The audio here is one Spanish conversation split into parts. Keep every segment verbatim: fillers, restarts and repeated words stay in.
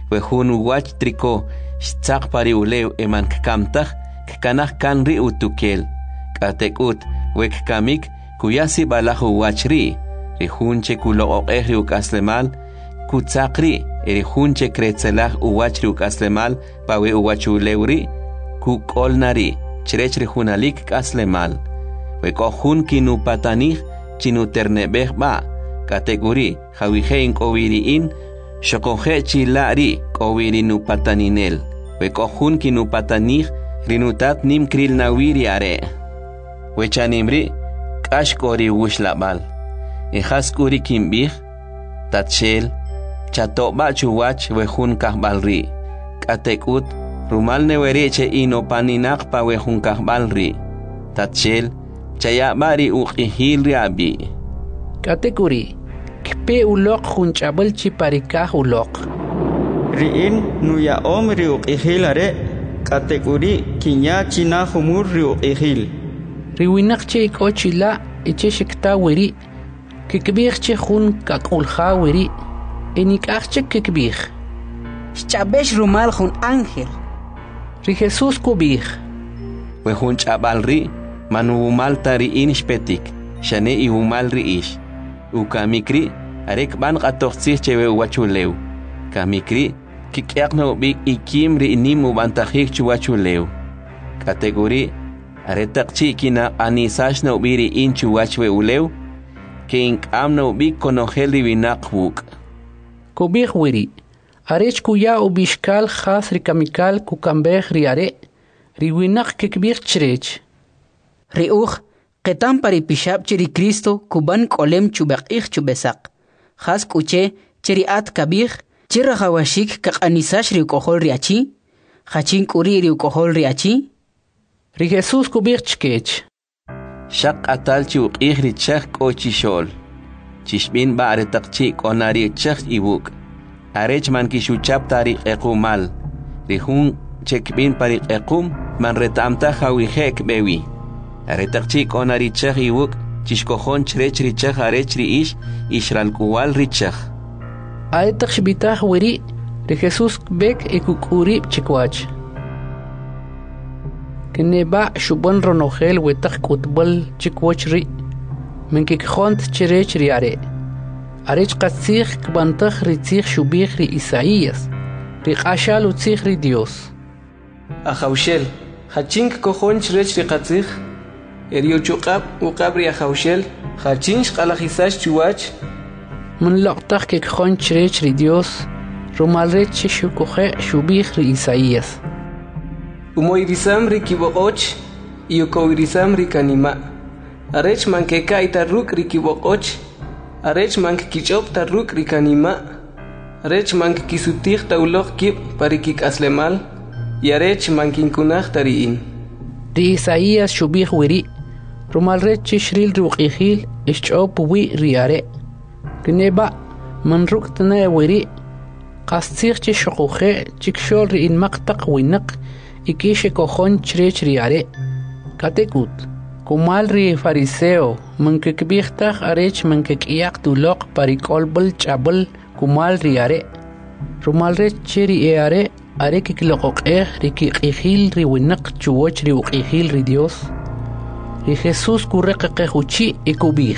wejun uwach triko shtzaq pari ulew eman kkamtaj kkanaj kan ri utukel k'atek'ut wek kamik kuyasi balaj uwach ri rijunche kuloq'ej ri uk'aslemal kutzaq ri rijunche kretzelaj uwach ri uk'aslemal pawe uwach ulew ri kuk'olna ri chirech rijunalik k'aslemal wek'ojun kinupatanij chinuterneb'ej b'a k'atek'uri jawije ink'owiri'in xoqoje chila'ri k'owiri nupataninel wek'ojun kinupatanij rinutat nim kril nawiri are wechanimri k'ax k'ori wuxlab'al ijas k'uri kinb'ij tatxel chato'b'a chuwach wejun kajb'al ri k'atek'ut rumal neweri che inopaninaq pa wejun kajb'al ri tatxel chayab'a ri uq'ijil ri ab'i k'atek'uri kpe uloq junch'ab'al chi parikaj uloq ri'in nuya'om ri uq'ijil are k'atek'uri kinya china jumur ri uq'ijil riwinaq che ik'o chila iche xikta wiri kikb'ij che jun kak'ulja wiri enik'aj che kikb'ij xch'ab'ex rumal jun ángel ri Jesús kub'ij wejun ch'ab'al ri manuwumal ta ri'in xpetik xane iwumal ri'ix ukamikri arek ban q'atoj chewe uwachulew kamikri kik'yaq nob'ik ikim ri'nim ubantajik chuwachulew k'atek'uri aretaq chi kina anisax nob'i ri'in chuwach we ulew ke ink'am nob'ik konojel riwinaq wuk' kub'ij wiri arech kuya ubixkal jas rikamikal kukambej ri are riwinaq kikb'ij chirech ri'uj qetam pari pixab chiri Cristo kuban k'olem chubaq'ij chubesaq jas k'uche chiri at kab'ij chira jawashik kaq'anisax ri uk'ojol ri achi jachin k'uri ri uk'ojol ri achi ri Jesús kub'ij chkech xaq q'atal chi uq'ij ri chej k'o chixol chixb'in b'a aretaq chi k'ona ri chej iwuk' arech man kixuchab ta ri q'equmal ri jun chekb'in pa ri q'equm man reta'amtaj jawije k'bewi aretaq chi k'ona ri chej iwuk' chixkojon chirech ri chej arech ri'ix ixralk'uwal ri chej aretaq xb'itaj wiri ri Jesús b'ek ikuk'urib' chikwach kineb'a xub'on ronojel wetaq k'utb'al chikwoch ri minkikjont chirech ri are arech qatzij kb'antaj ri tzij xub'ij ri Isaías ri q'axal utzij ri Dios ajawxel jachin kkojon chirech ri qatzij eri uchuq'ab uq'ab ri ajawxel jachin xq'alajisax chuwach minloq'taj kikjon chirech ri Dios rumal rech che xukoje xub'ij ri Isaías umoirisam ri kiboq'och y ukowirisam ri kanima arech mankeka'y ta ruk' ri kiboq'och arech mankikich'ob' ta ruk' ri kanima arech mankikisutij ta uloq kib' pa ri kik'aslemal y arech mankinkunaj ta ri'in ri Isaías xub'ij wiri rumal rech che xril ri uq'ijil ixch'ob' wi' ri are kineb'a man ruk'tne wiri qas tzij che xoquje chikxol ri inmaq taq winaq iki xikojon chirech ri are k'atek'ut kumal ri fariseo mankikb'ij taj arech mankik'yaq tuloq pa ri k'olb'al ch'ab'al kumal ri are rumal rech che ri e are are kikloq'oq'ej ri kiq'ijil ri winaq chuwoch ri uq'ijil ri Dios ri Jesús kureqeqej uchi' ikub'ij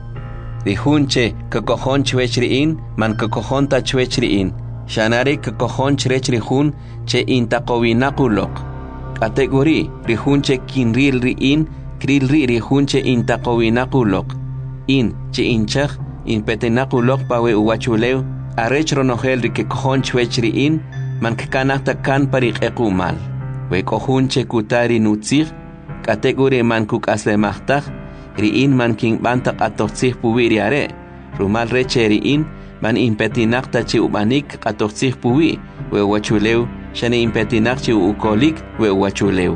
ri junche kikojon chwech ri'in man kikojon ta chwech ri'in xanare kikojon chirech ri jun che intaqowinaq uloq k'atek'uri ri junche kinril ri'in kril ri ri junche intaqowinaq uloq in che inchej inpetinaq uloq pawe uwachulew arech ronojel ri kikojon chwech ri'in man kkanaj ta kan pa ri q'equmal wek'o junche kutari nutzij k'atek'uri man kuk'aslemajtaj ri'in man kinb'an ta q'atoj tzij puwi ri are rumal reche ri'in man impetinaq ta chi ub'anik q'atoj tzij puwi we uwachulew xane impetinaq chi ukolik we uwachulew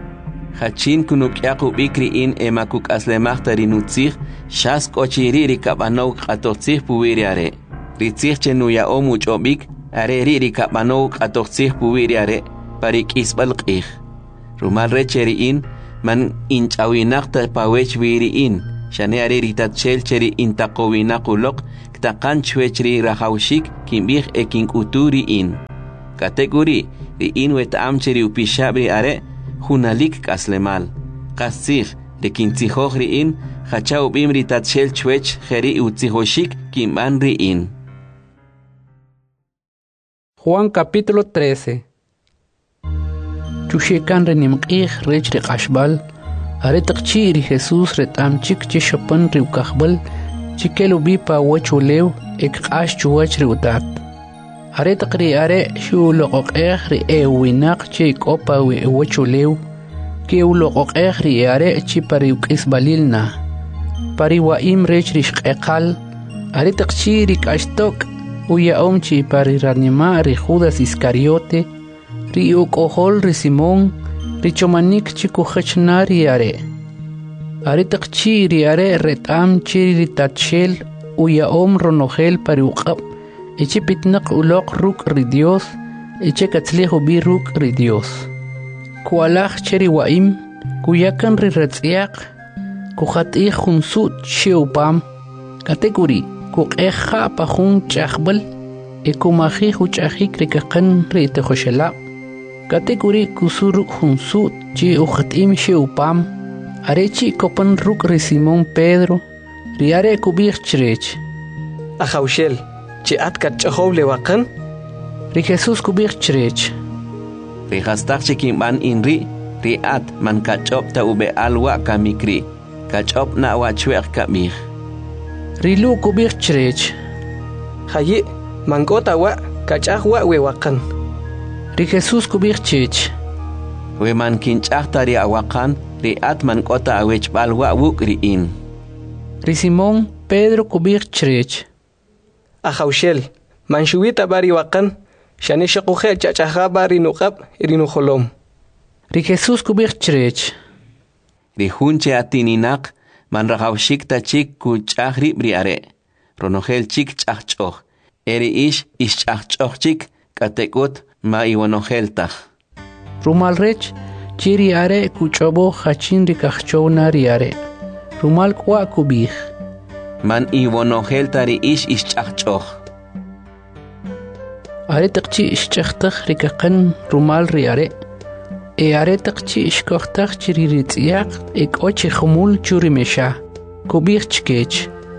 jachin kunuk'yaq ub'ik ri'in ema kuk'aslemaj ta ri nutzij xas k'o chiri ri kab'anow q'atoj tzij puwi ri are ri tzij che nuya'om uch'ob'ik are ri ri kab'anow q'atoj tzij puwi ri are pa ri k'isb'al q'ij rumal reche ri'in man inch'awinaq ta pawech wi ri'in xane are ri tatxel che ri intaqowinaq uloq ktaqan chwech ri rajawxik kinb'ij e kink'utu ri'in Kategori ri in wet amche ri upishabri are hunalik kaslemal. Kasir de kintzihoj ri in hacha ubim ri tatshel chwech jeri utzihoshik kimban ri in. Juan capítulo trece. Chushekan renimqih rech ri qashbal are taqchi ri Jesus retam chik chi shopan ri ukahbal chikelu bi pa wachulew ek qash chuwach ri utat. Are taqri are shu loqoqeh ri ewinaq chi kopa wi wachulew ke uloqoqeh ri are chi pari ukisbalilna. Pari waim rech ri shqeqal are taqchi ri qashtok uya omchi pari ranima ri Judas Iscariote ri ukohol ri Simón ri chomanik chi kukhachnari are. Are taqchi ri are retam chi ri tatshel uya om ronogel pari uqab eche pitnaq uloq ruk ri Dios eche katzlejo bi ruk ri Dios. Kualach cheri waim kuyakan ri ratziaq kuhatih hunsut sheupam kategori kuqeja pajun chaqbal ekumaji huchajik rikaqan ri tejoshela kategori kusuru hunsut chi uhatim sheupam arechi kopan ruk ri Simón Pedro ri are kubich chrech Ajaushel chi atkat chahob lewaqan ri Jesus kubich chrech ri hastak chikimban inri ri at man kachop ta ube alwa kamikri kachop na wa chweq kamih rilu kubich chrech hayi mankota wa kachah wa wewaqan ri Jesus kubich chech we man kinchah tari awaqan ri at man kota awech balwa wuk ri in ri Simón Pedro kubich chrech Ajaushel man shuwita bari waqan shani shaquje chachaha bari nuqab irinu kholom ri Jesus kubich chrech ri hunche atininaq man rajawshik ta chik ku chahri briare ronogel chik chahchoh eri ish ish chahchoh chik katekut ma iwanogel tah rumal rech chiri are kuchobo hachin ri kahchow nari are rumal kwa kubich man iwanogel tari ish ish chahchoh are taqchi ish chahtah ri kaqan rumal ri are e are taqchi ish kohtah chiri ri tsiaq ek ochi khumul churi mesha kubich chkech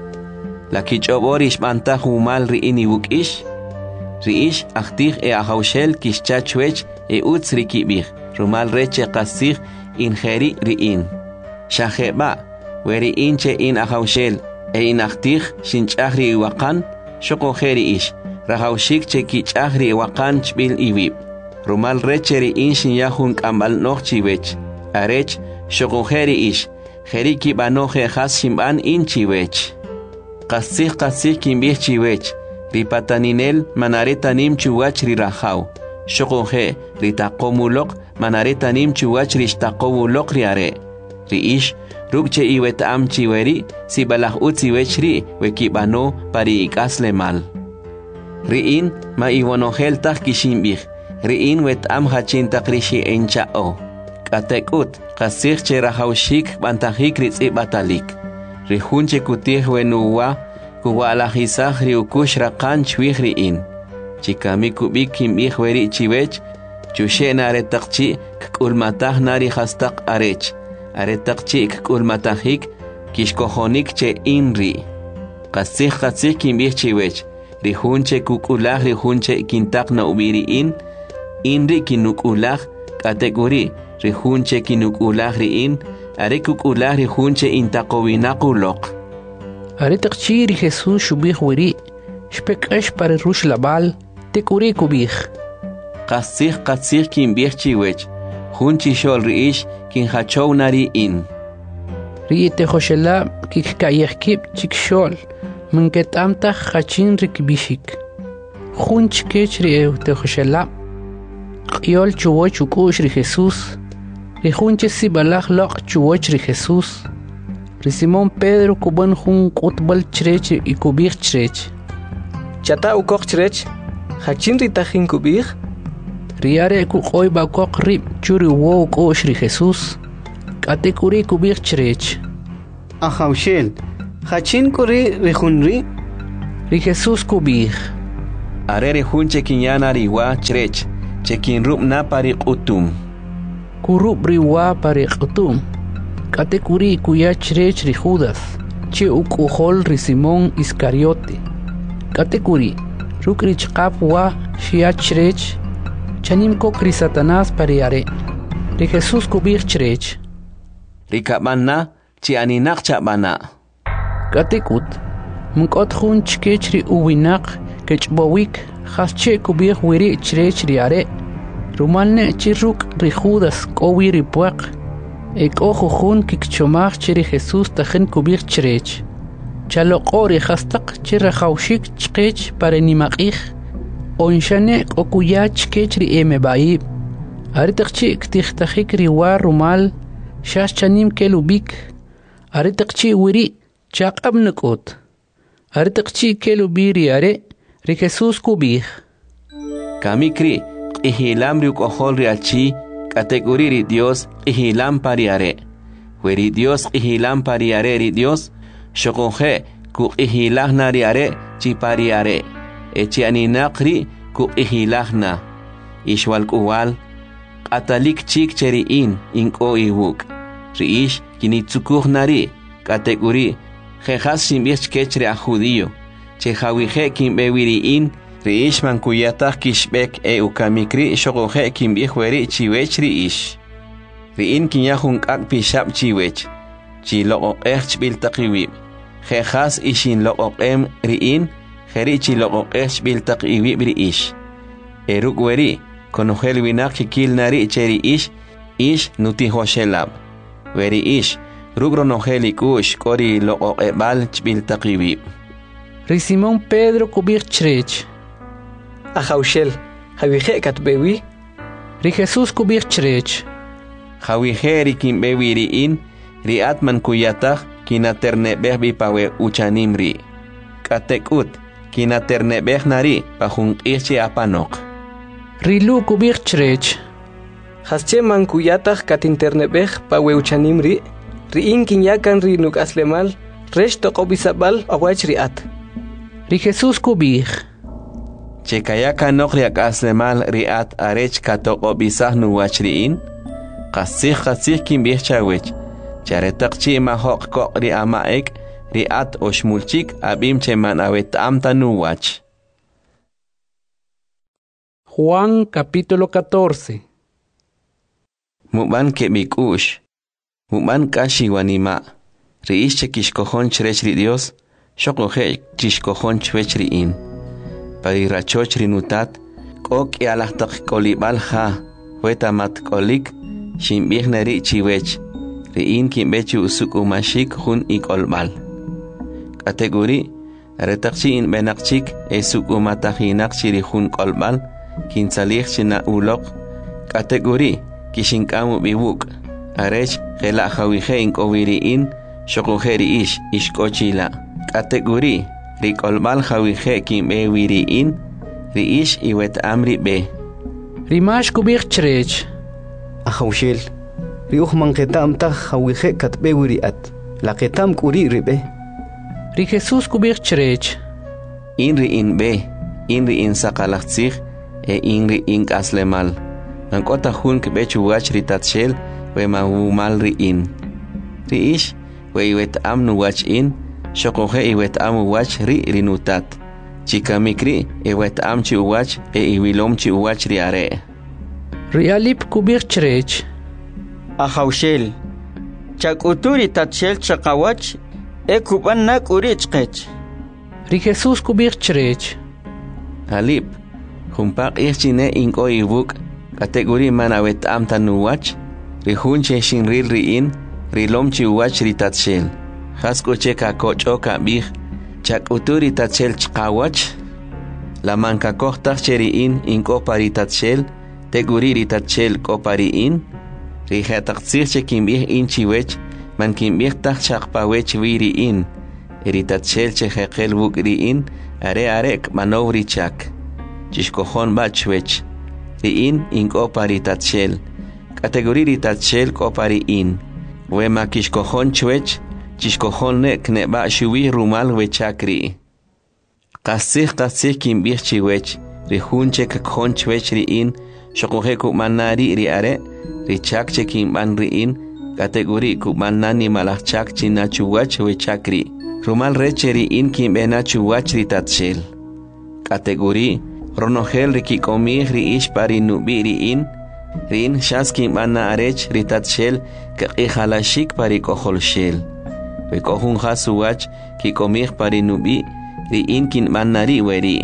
la kichobor ish manta humal ri ini wuk ish ri ish achtih e ahaushel kishcha chwech e uts ri kibich rumal reche qasih in kheri ri in shaheba weri inche in ahaushel e in achtih shinchahri waqan shoko kheri ish rahaushik che kichahri waqan chbil iwib rumal reche ri in shinyahun kambal noch chiwech arech shoko kheri ish kheri kibanoje khas shimban in chiwech qasih qasih kimbih chiwech ri pataninel manaretanim chuwach ri rahaw shoqoje ri taqomuloq manaretanim chuwach ri taqowuloq ri are ri ish rukche iwet am chiweri si balah utziwech ri wekibano pari ikasle mal ri in ma iwonogel taq kishimbih ri in wet am hachin taqrishi enchao katekut qasih che rahawshik bantahik ri tsibatalik ri hunche kutih wenuwa kuwalajisaj ri ukush raqan chwih ri in chikami kubik kimbih weri chiwech chushena are taqchi k'ulmataj nari hastaq arech are taqchi k'ulmatajik kishkojonik che in ri qasih qasih kimbih chiwech ri hunche kuk'ulaj ri hunche kintaq na ubiri in in ri kinuk'ulaj kategori ri hunche kinuk'ulaj ri in are kuk'ulaj ri hunche intaqowinaquloq are taqchi ri Jesus shubih weri shpekash pare rush labal tekuri kubih qasih qasih kimbih chiwech hunchi shol ri ish kin hachow nari in ri tejoshela kikkayekib chikshol manketamta hachin rikbishik hunch kech ri tejoshela qyol chuwoch ukush ri Jesus ri hunche sibalaj loq chuwoch ri Jesus ri Simón Pedro kuban hun qutbal chrech y kubih chrech chata ukok chrech hachin ri tajin kubih riare ku qoy ba kok rib churi wo ko shri Jesus katekuri kubih chrech Ajaushel hachin kuri rihunri ri Jesus kubih Arere hunche kinyana riwa chrech, chekin rup na pari utum. Kurup riwa pari utum. Kate kuri kuya chrech ri Judas, che ukuhol ri Simón Iscariote. Kate kuri, ruk ri chqap wa shia chrech, chanim kok ri Satanás pariare. Ri Jesús kubir chrech. Ri kabana, chi aninak chabana. Kate kut, mkot hun chkech ri uwinak, kechbowik, hasche kubir wiri chrech riare. Rumalne chiruk ri Judas kowi ri puak. Ek ojo hun kikchomach chiri Jesús tajen kubir chrech. Chalo qori khastak chira khawshik chkech pare nimakih. Onshane okuya chkech ri emebaib. Aritakchi ktihtajik ri war rumal. Shash chanim kelubik. Aritakchi wiri chaqab nukot. Aritakchi kelubiri are ri Jesús kubir. Kamikri ihilam ri ukohol ri achi. Categoriri Dios ihilam pariare. Weri Dios ihilam pariare ri Dios. Shokoje ku ihilahna riare chi pariare. Echi aninakri ku ihilahna. Ishwal kuwal. Atalik chik cheri in inko iwuk. Riish kinitsukuh nari. Categori. Jejas simbich kechre a judío. Chehawije kimbewiri in. Riish man kuyatah kishbek e ukamikri shogoje kimbihueri chiwech riish. Riin kinyahun kak pishab chiwech. Chi loqoq ech biltaqiwib. Jejas ishin loqoq em riin. Jeri chi loqoq ech biltaqiwib riish. Eruk weri konojel winak kikil nari cheri ish. Ish nutihoshelab. Weri ish. Rugro nojeli kush kori loqoq ebal chbiltaqiwib. Ri Simón Pedro kubir chrech. Ajaushel, Javije katbewi. Ri Jesús kubir chrech. Javije ri kimbewi ri in, ri atman kuyatah kinaternebeh bi pawe uchanimri. Katekut, kinaternebeh nari pahun irchi apanok. Ri Lu kubir chrech. Hasche man kuyatah katinternebeh pawe uchanimri. Ri in kinyakan ri nuk aslemal, resh tokobisabal awach ri at. Ri Jesús kubir. Chekayaka nokriak aslemal riat arech katoko bisah nuwachriin. Qasih qasih kimbih chawech. Charetaqchi mahok kok ri amaek riat oshmulchik abim cheman awet amta nuwach. Juan capítulo catorce. Muban kebikush. Muban kashi wanima. Riish chekishkohon chrech ri Dios. Shokoje chishkohon chwech riin. Pari rachoch rinutat, kok y alachtak kolibal ha, wetamat kolik, shimbih nari chiwech, riin kimbechu usuk umashik hun ikolbal. Kategori, retakchi in benakchik esuk umatahinak chiri hun kolbal, kinsalih china ulok. Kategori, kishinkamu biwuk, arech gela hawije in kowiriin, shokujeri ish, ishkochila. Kategori, Rikolbal hawije kimbe wiriin, riish iwet amri be. Rimash kubir chrech. Ajaushel, riuh manketam ta hawije katbe wiriat, la ketam kuri ribe. Ri Jesús kubir chrech. Inri in be, inri in sakalachtzig, e inri in kaslemal. Nankota hun kbechu wach ritatshel, we mahumal ri in. Riish, we iwet amnu wach in, Shokoje iwet amu wach ri rinutat. Chikamikri iwet amchi uwach e iwilomchi uwach riare. Rialip kubir chrech. Ajaushel. Chakuturi tatshel chakawach e kuban nak urichkech. Ri Jesús kubir chrech. Alip. Humpak irchine inko iwuk. Kategori man awet amta nuwach. Rihunche shinril riin. Rilomchi uwach ritatshel. Hasko cheka kochoka bih, chak uturi tatshel chkawach, la manka kohtach cheriin in kopari tatshel, teguriri tatshel kopari in, rihetak tsirche kimbih in chiwech, man kimbih tak chakpawech viri in, eri tatshel chehekel bukri in, are arek manovri chak, chishkohon bachwech, ri in in kopari tatshel, kateguriri tatshel kopari in, wema kishkohon chwech, Chishkohon nek neba shuwi rumal wechakri. qasih qasih kimbih chiwech rihunche kakhonch wech riin shokuhe kumanari ri are richak che kimban riin kategori kumanani malachak china chuwach wechakri rumal reche riin kimbena chuwach ritatshel kategori ronogel rikikomih riish pari nubi riin rin shas kimbana arech ritatshel kaqihalashik pari koholshel wekohun hasuwach kikomih pari nubi riin kinmanari weri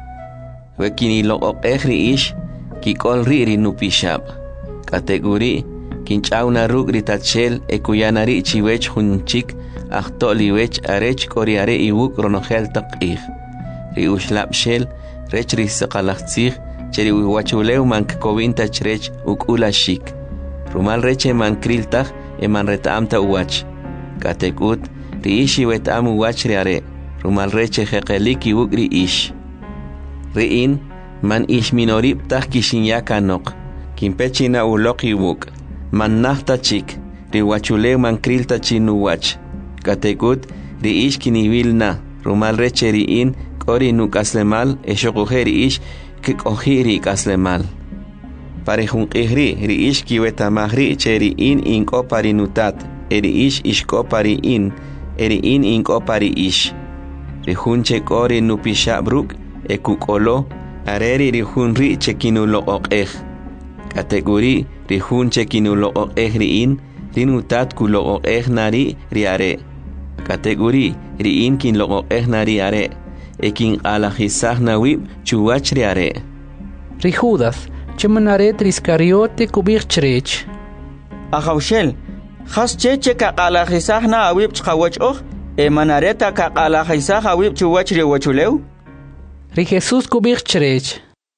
wekini loqoqeh riish kikol ri rinupishab kategori kinchauna rug ritatshel ekuyanari chiwech hunchik ahtoliwech arech koriare iwuk ronogel taqih ri ushlabshel rech risaqalachtzih cheri wachuleu man kovinta chrech ukulashik rumal reche man kriltah eman retamta uwach katekut riishi wetam uwach riare rumal reche jeqelik iwuk riish riin man ish minorib tah kishinyakanok kimpechina uloq iwuk man nahta chik riwachuleu man krilta chinuwach katekut riish kinivilna rumal reche riin kori nukaslemal eshokuhe riish kikohiri kaslemal parejun qihri riish kiwetamahri cheri in inko parinutat eriish ishko pari in eriin inko pari ish rihunche kori nupishabruk ekukolo areri rihunri chekinulo oqeh kategori rihunche kinulo oqeh riin rinutat kulo oqeh nari riare kategori riin kinlo oqeh nari are ekin alajisah nawib chuwach riare ri Judas chemanaret riskariote kubich chrech Ahawshel khas cheche ka alajisah na awib chawach oh e manareta ka alajisah awib chuwach riwachuleu ri Jesus kubich chrech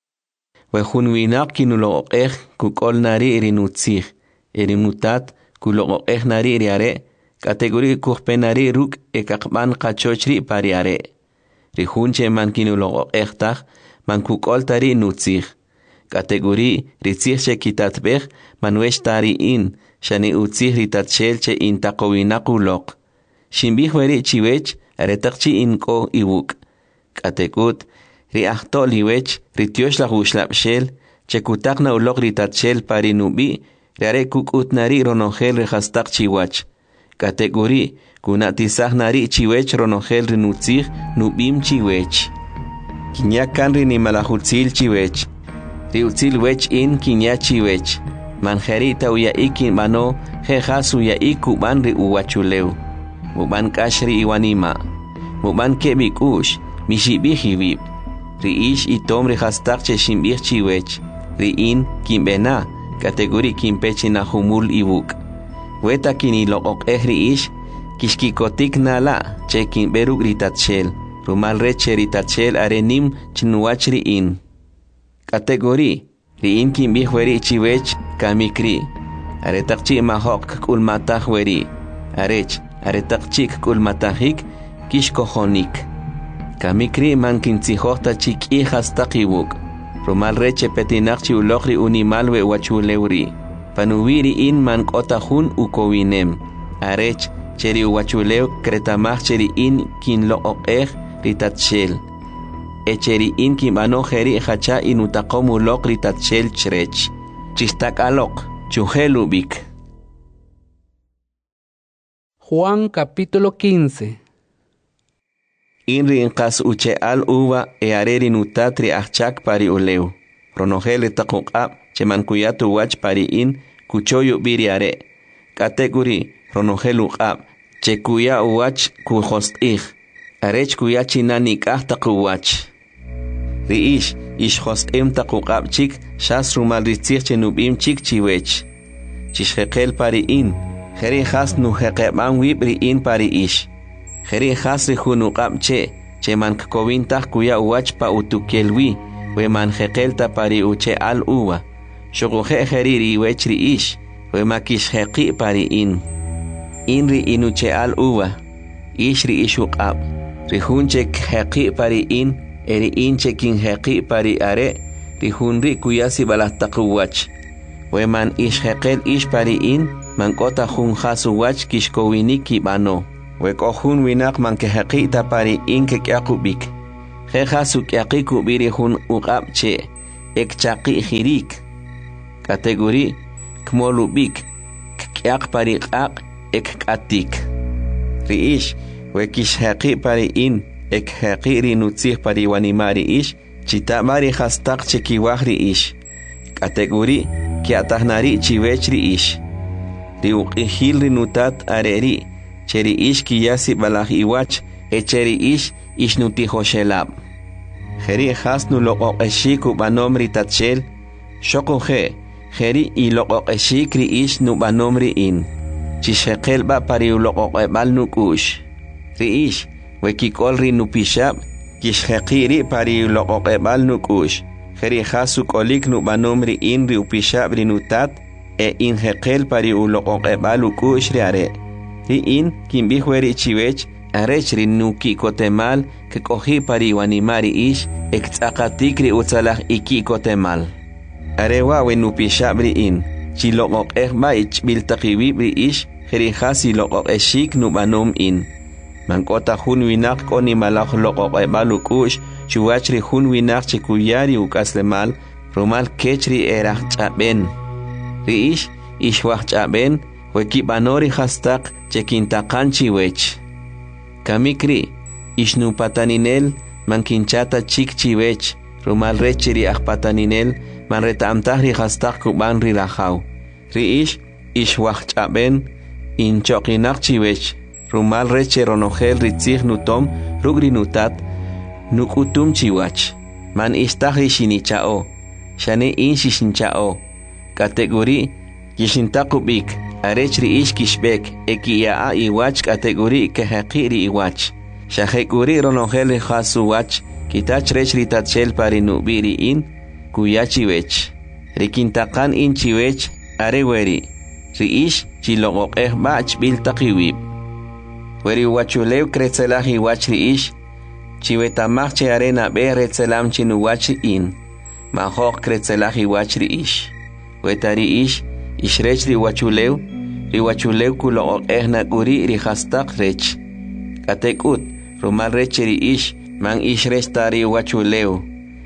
we hunwinaq kinulo oqeh kukol nari rinutzih erinutat kulo oqeh nari riare kategori kuhpenari ruk ekaqban qachochri pariare rihunche man kinulo oqehtah man kukol tari nutzih kategori ritzih che kitatbeh man wesh tari in shani utzih ritatshel che intaqowinaquloq shimbih weri chiwech aretaqchi inko iwuk katekut riahto liwech rityosh la gushlabshel che kutakna uloq ritatshel pari nubi riare kukutnari ronogel rehastaq chiwach kategori kunatisah nari chiwech ronogel rinutzih nubim chiwech kinyakan rinimalahutzil chiwech riutzil wech in kinya chiwech manjerita uya ikin mano jejasu ya ikuban ri uwachuleu muban kashri iwanima muban kebikush mishibihibib riish itom rihastaq che shimbih chiwech riin kimbena kategori kimpechina humul ibuk weta kinilo oqeh riish kishkikotik nala che kimberuk ritatshel rumal reche ritatshel arenim chnuwach riin kategori riin kimbih weri chiwech kamikri aretaqchi mahok kulmatah weri arech aretaqchi kulmatahik kishkohonik kamikri man kintzihota chiki hastaqibuk rumal reche petinaqchi ulogri unimalwe wachuleuri panuwiri in man kotahun ukowinem arech cheri wachuleu kretamach cheri in kinlo oqeh ritatshel echeri in kimano jeri hacha inutaqomu loq ritatshel chrech chistakalok chuhelubik. Juan capítulo quince. Inri inqas uche al uva e areri nutatri achak pari uleu ronogel taquqab cheman kuyatu wach pari in kuchoyu biriare kategori ronogel uqab che kuya wach kuhostih arech kuya chinani kahta kuwach riish ish hostem taquqab chik shas rumal ritzih chenubim chik chiwech chishqeqel pari in jeri has nu jeqeban wibri in pari ish jeri has ri hunuqab che cheman kovintah kuya wach pa utukelwi we man jeqelta pari uche al uwa shuquje jeri riwech riish we makish jeqi pari in inri inuche al uwa ishri ishuqab rihunche jeqi pari in eri inche kin jeqi pari are rihunri kuyasi balastaqwach we man ish jeqel ish pari in man kota hun hasu wach kishkowiniki bano we kohun winak man ke jeqi ta pari in ke kyaqubik Jeja sukyaqi kubiri hun uqabche ek chaqi hirik kategori kmolubik kyaq pariqaq ek katik riish wekish haqi pari in ek haqi rinutzih pari wanimari ish chitamari hastaq chekiwahri ish kategori kiatahnari chiwechri ish riuqihil rinutat areri cheri ish kiyasi balah iwach echeri ish ishnutihoshelab Jeri hasnu loqoqeshik ubanomri tatchel shokoje jeri y loqoqeshik riish nubanomri in chishekel ba pari loqoqebal nukush riish wekikol ri nupishab kishekiri pari loqoqebal nukush jeri hasu kolik nubanomri in ri upishab rinutat e in hekel pari loqoqebal ukush riare ri in kimbihweri chiwech arech rinuki kotemal que cogí pari wanimari ish exakatikri utsalah iki kotemal arewa wenupishabri in chiloqoq ehma ich biltaqibibri ish jerihasi loqoq eshik nubanom in mankota hun winak koni malaq loqoq ebalukush chuachri hun winak chikuyari ukaslemal romal kechri erah chaben ri ish ishwah chaben wekibanori hastaq chekintaqan chiwech kamikri ishnu pataninel mankinchata chik chiwech rumal rechiri akpataninel man retamtahri hastaq kuban ri rajaw ri ish ishwach chaben inchoqinak chiwech rumal reche ronogel ritzig nutom rugri nutat nukutum chiwach man istahri shinichao shane in shishinchao kategori yishintaqubik arechri ish kishbek ekiyaa iwach kategori kehaqiri iwach shahekuri ronogel khasu wach kitach rechri tatchel pari nubiri in kuyachiwech rikintaqan in chiwech areweri riish chiloqoqeh bach biltaqiwib weri wachulew kretzelah iwach riish chiwetamach che arena be retzelam chinuwach in mahoq kretzelah iwach riish wetari ish ishrech riwachulew riwachulew kuloqoqeh nakuri rihastaq rech katekut rumal rech riish man ishrech tari wachulew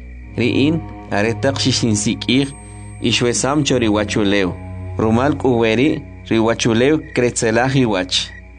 riin aretaq shishinsikir ishwesam chori wachulew rumal kuweri riwachulew kretzelah iwach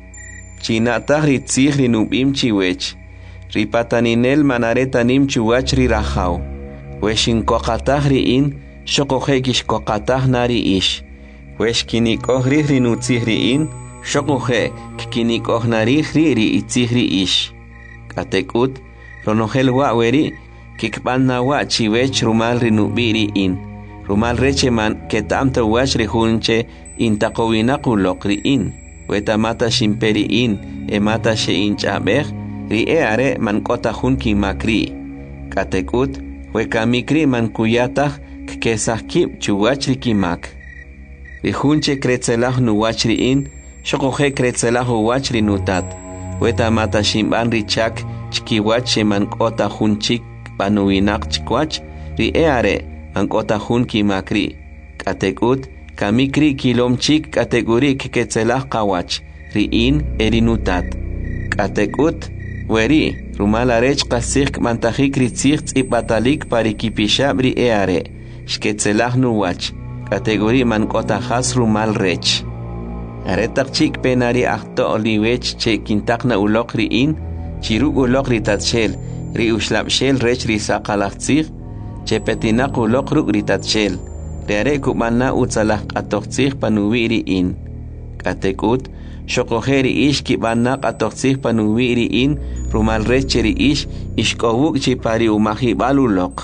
chinataq ritzig rinubim chiwech ripataninel manaretanim chuwach rirajaw weshinkoqataq riin shoqoje kishkoqataq nari ish weshkinikoj ri rinutzig riin shoqoje kinikoj nari ri itzig ri ish katekut ronogel waweri kikban nawa chiwech rumal rinubiri in rumal recheman ketamta wach rihunche intaqowinaquloq riin wetamata shimperi in emata sheinch'abej ri e are mankota jun kimakri katekut wekamikri mankuyataq kesahkib chuwach rikimak rihunche kretzelah nuwach riin shoqoje kretzelah uwach rinutat wetamata shimban richak chkiwach shemankota jun chik panuwinak chikwach ri e are mankota jun kimakri katekut kamikri kilom chik kategori ketzelah qawach riin erinutat katekut weri rumal arech qasik mantajik ritzig tzipatalik parikipishab ri e are shketzelah nuwach kategori mankota has rumal rech aretaq chik penari ahto oliwech che kintaqna uloq riin chiruk uloq ritatshel ri ushlabshel rech ri saqalaqtzig che petinaq uloq ruk ritatshel re kubana utsalah qatoqtzig panuwiri in katekut shoqojeri ish kibana qatoqtzig panuwiri in rumal recheri ish ishkowuk chipari umahibaluloq.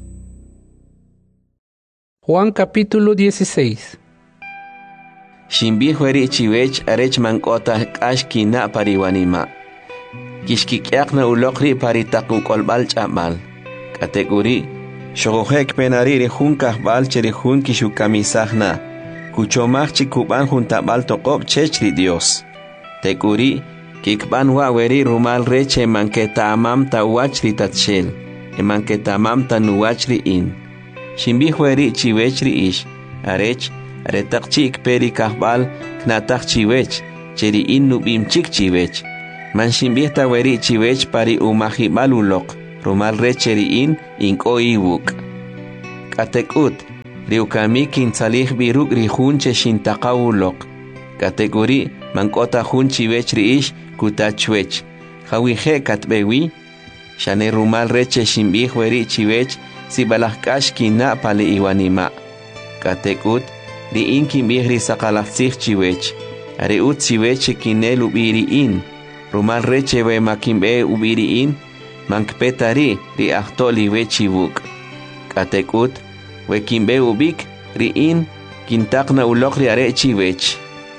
Juan capítulo dieciséis. Shimbihweri chiwech arech mankota kashkina pariwanima kishkikyaqna uloqri paritaqu ch'amal kategori shoqojek penari rihun kahbal cherihun kishukamisahna kuchomach chikuban juntabal toqob chechri Dios tekuri kikban waweri rumal reche manketa amam tawachri tatshel emanketa amam tanuwachri in shimbihweri chiwechri ish arech aretaq chik peri kahbal knataq chiwech cheri in nubim chik chiwech man shimbihta weri chiwech pari umahibaluloq rumal reche riin inko iwuk. Katekut, riukami kinsalih biruk rihunche shintaqawulok. Kategori mankota hunchi wech riish kutachwech. Hawije katbewi, shane rumal reche shimbih weri chiwech si balahkash kina pale iwanima. Katekut, riin kimbih risaqalaxih chiwech. Areut chiwech kinel ubiriin. Rumal reche we makimbe ubiriin. Mankpetari ri ahtoli wechibuk. Katekut, we kimbe ubik riin kintakna ulok ri are chiwech.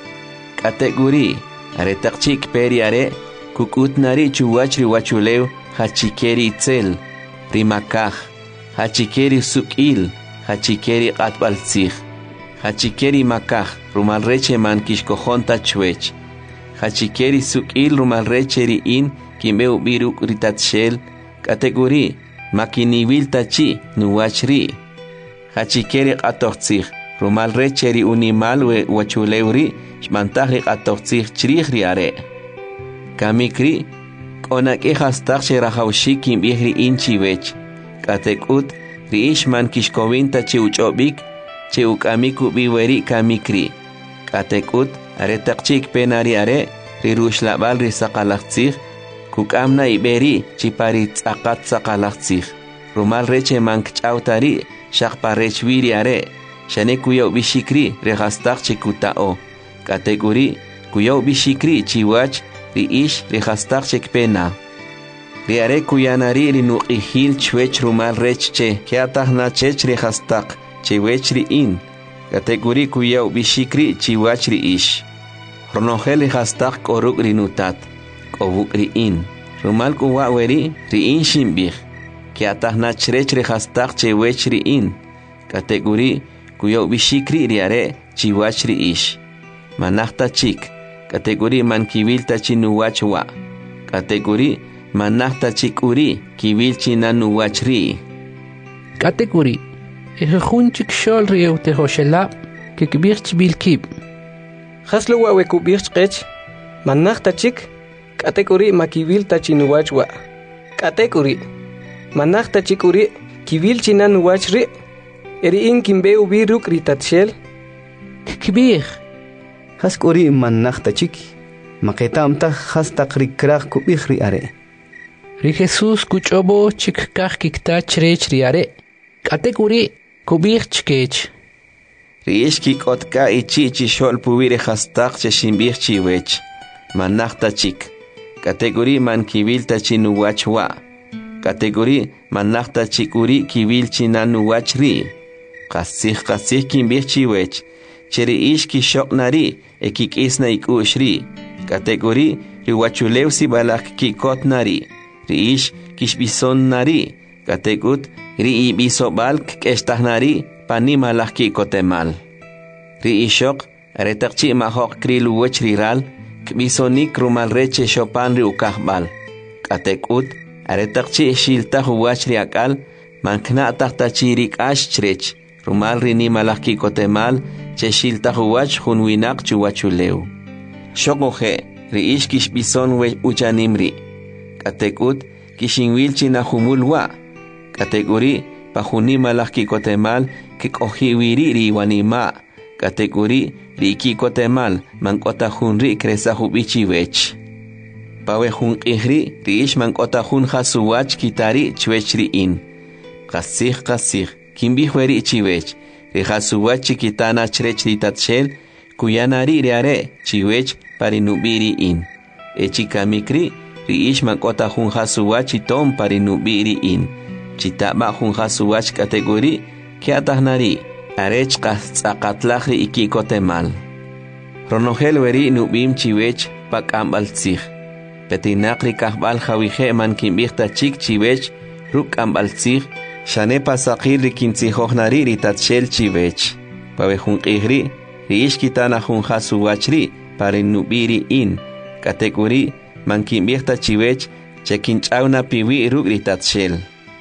Kategori are takchik peri are kukut nari chuwach ri wachuleu hachikeri itzel rimakaj hachikeri sukil hachikeri qatbaltzij hachikeri makaj rumal reche man kishkojonta chwech hachikeri sukil rumal reche riin kimbe ubiruk ritatshel. Kategori makiniwil tachi nuwachri hachikeri qatoqtzij rumal reche ri unimal we wachuleuri shmantahri qatoqtzij chrij ri are. Kamikri konake hastaq sherahawshi kimbih ri inchiwech. Katekut ri ishman kishkowinta chi uchobik chi ukamiku biweri kamikri. Katekut are taqchik penari are ri rushlabal ri saqalaqtzij kukamna iberi chi pari tzaqat saqalaqtzij. Rumal reche mankchawtari shaqparechwiri are shane kuyaw bishikri rehastaq chi kutao. Kategori kuyaw bishikri chiwach ri ish rehastaq chekpena. Ri are kuyanari ri nuqihil chwech rumal rechche keatahna chech rehastaq chewech ri in. Kategori kuyaw bishikri chiwach ri ish. Ronogel rehastaq koruk ri nutat kobuk ri in. Rumal kuwa weri ri in shimbih keatahna chrech rehastaq chewech ri in. Kategori kuyaw bishikri ri are chiwach ri ish. Manahta chik. Kategori man kibil tachinuwach wa. Kategori manahta chik uri kibil chinanuwach ri. Kategori ejejun chik shol rieu tehoshela que kibirch bilkib. Haslo wa we kubirch qech manahta chik. Kategori makibil tachinuwach wa. Kategori manahta chik uri kibil chinanuwach ri. Eri in kimbe ubiruk ritatshel. Kibir Hask uri manakta chiki. Maketamta hastak rikrach kubih ri are. ri Jesus kuchobo chik kach kikta chrech ri are. Kategori kubir chkech. Ri ishki kotka ichi chi shol pubire hastak che shimbih chiwech. Manakta chik. Kategori man kibil tachinuwach wa. Kategori manakta chikuri kibil chinanuwach ri. Qasih qasih kimbih chiwech. Cheri ishki shok nari ekik isna ikushri. Kategori riwachulew si balak kikot nari. Ri ish kishbison nari. Kategut ri ibiso balk keshtah nari pani malak kikotemal. Ri ishok aretakchi mahok krilu wech riral kbisonik rumal reche shopan ri ukahbal. Kategut aretakchi shiltah wach ri akal mankna tahtachirik ash chrech. Rumal rini malak kikotemal che shilta huwach hunwinak chuwachuleu. Shokoje, ri ish kishbison we uchanimri. Katekut kishinwil china humulwa. Kategori pahuni malak kikotemal kikohiwiri ri wanima. Kategori ri kikotemal mankota hunri kresa hubichi wech. Pawe hun ihri ri ish mankota hun hasuwach kitari chwechri in. Qasih qasih kimbih weri chiwech. Rihasuwach chikitana chrech ritatshel kuyanari riare chiwech parinubiri in. Echikamikri riish makota hun hasuwach itom parinubiri in. Chitaba hun hasuwach kategori kiatahnari arech qastzaqatlajri ikikotemal. Ronogel weri nubim chiwech pakambaltzij. Petinakri kahbal jawije man kimbih tachik chiwech ruk ambaltzij. Shane pasaqir rikintzijojnari ritatshel chivech. Pawe junqihri, riishkitana junjasuwachri, parinubiri in. Kategori, mankimbierta chivech, chekinchauna piwi ruk ritatshel.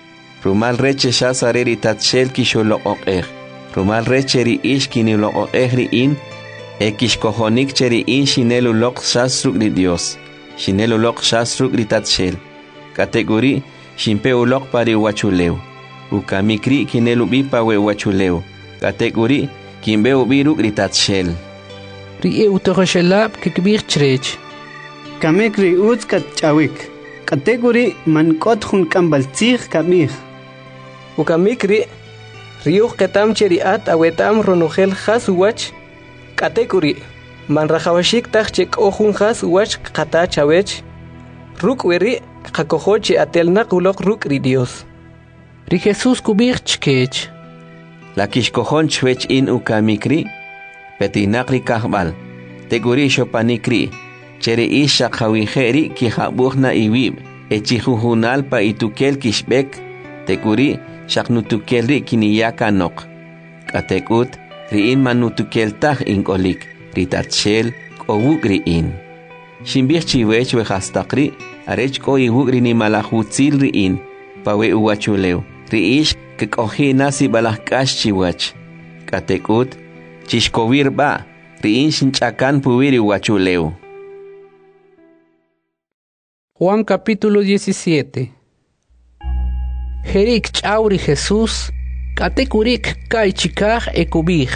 Rumal reche shasare ritatshel kisholo oqer. Rumal reche riishkini lo oqer in, ekishkohonik cheri in shinelu lok shasruk ri Dios. Shinelu lok shasruk ritatshel. Kategori, Shimpe ulok pari wachuleu. Ukamikri kinelu bipa we wachuleu. Kategori kimbe ubiru gritat shell. Ri e utogoshelab kikbir chrech. Kamek ri uz kat chawik. Kategori man kot hun kambaltzig kamich. Ukamikri riuh ketam cheriat awetam ronogel has wach. Kategori man rajawashik tachek ohun has wach kata chawech. Ruk weri kakohoche atelna kulok ruk ri Dios. Ri Jesús kubir chkech. La kishkohon chwech in ukamikri. Petinakri kahbal. Teguri shopanikri. Chere isha khawiheri ki habuhna iwib. Echihuhunal pa itukel kishbek. Teguri shaknutukelri kiniyaka nok. Katekut riin manutukel tah inkolik. Ritatshel kowuk riin. Shimbir chiwech wehastakri. Arech ko iwuk ni malahutzil riin. Pawe uwachuleu. Riish kekohi nasi balahkash chiwach. Katekut chishkovir ba. Riin shinchakan puwiri uwachuleu. Juan capítulo diecisiete. Jerik chauri Jesús, katekurik kai chikaj ekubij.